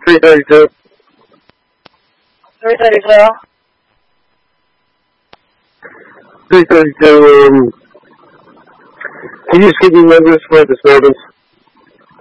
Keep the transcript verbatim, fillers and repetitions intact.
three thirty-two. three thirty-two. three thirty-two, um, can you just give me numbers for disturbance?